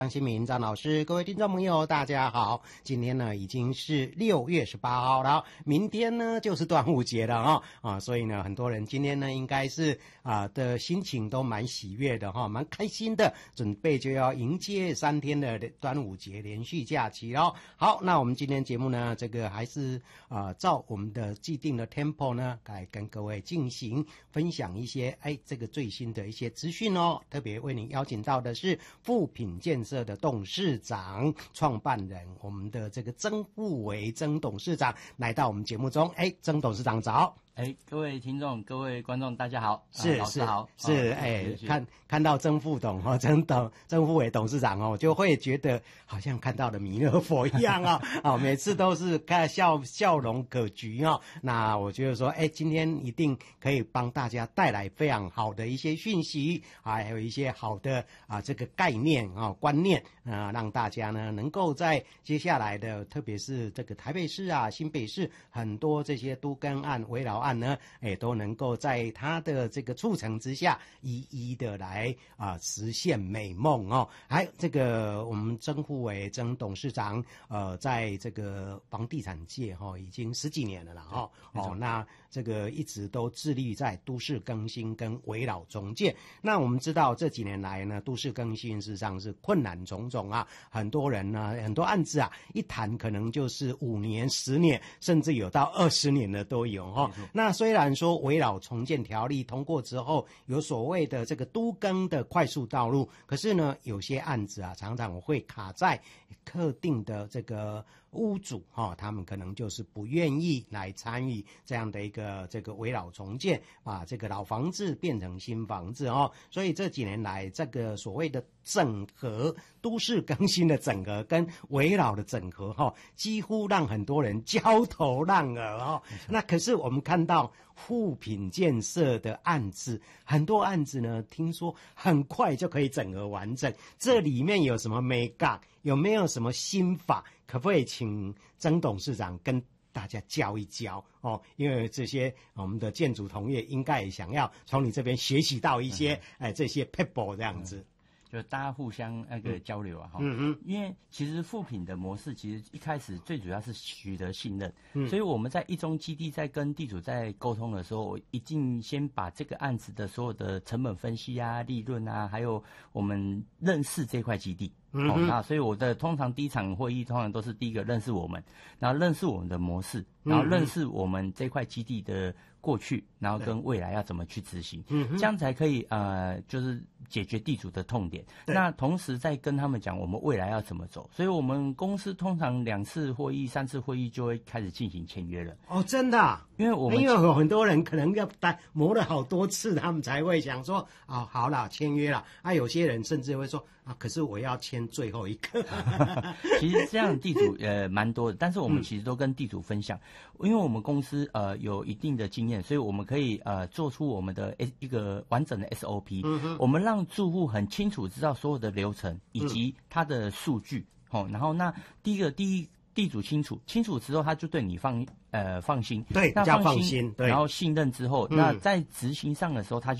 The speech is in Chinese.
张新民张老师，各位听众朋友大家好，今天呢已经是6月18号了，明天呢就是端午节了所以呢很多人今天呢应该是的心情都蛮喜悦的蛮开心的，准备就要迎接3天的端午节连续假期了。好，那我们今天节目呢这个还是照我们的既定的 tempo 呢来跟各位进行分享一些这个最新的一些资讯特别为您邀请到的是富品建设的董事长、创办人，我们的这个曾富维曾董事长来到我们节目中。曾董事长早。 各位听众、各位观众，大家好， 老师好， 看到曾富维董事长就会觉得好像看到了弥勒佛一样每次都是看笑容可掬那我觉得说，今天一定可以帮大家带来非常好的一些讯息还有一些好的这个概念观念让大家呢能够在接下来的，特别是这个台北市新北市很多这些都更案、危老案呢，都能够在他的这个促成之下，一一的来实现美梦还有这个我们曾富维曾董事长，在这个房地产界已经10几年了啦那这个一直都致力在都市更新跟危老重建。那我们知道这几年来呢，都市更新事实上是困难重重很多人呢，很多案子一谈可能就是5年、10年，甚至有到20年的都有那虽然说危老重建条例通过之后，有所谓的这个都更的快速道路，可是呢，有些案子常常会卡在特定的这个屋主他们可能就是不愿意来参与这样的一个这个危老重建，把这个老房子变成新房子所以这几年来，这个所谓的整合，都市更新的整合跟危老的整合几乎让很多人焦头烂额那可是我们看到富品建设的案子，很多案子呢听说很快就可以整合完整，这里面有什么美感，有没有什么心法，可不可以请曾董事长跟大家教一教因为这些我们的建筑同业应该也想要从你这边学习到一些这些 people 这样子。 就大家互相那个交流因为其实富品的模式其实一开始最主要是取得信任，所以我们在一中基地在跟地主在沟通的时候，我一定先把这个案子的所有的成本分析利润还有我们认识这块基地那所以我的通常第一场会议通常都是第一个认识我们，然后认识我们的模式，然后认识我们这块基地的过去，然后跟未来要怎么去执行，这样才可以就是解决地主的痛点。那同时再跟他们讲我们未来要怎么走，所以我们公司通常2次会议、3次会议就会开始进行签约了。 真的因为有很多人可能要磨了好多次，他们才会想说好了签约了有些人甚至会说可是我要签最后一个其实这样的地主蛮多的，但是我们其实都跟地主分享，因为我们公司有一定的经验，所以我们可以做出我们的一个完整的 SOP，我们让住户很清楚知道所有的流程以及他的数据然后那第一地主清楚之后，他就对你放心， 对，比较放心，对， 然后信任之后，那在执行上的时候，他就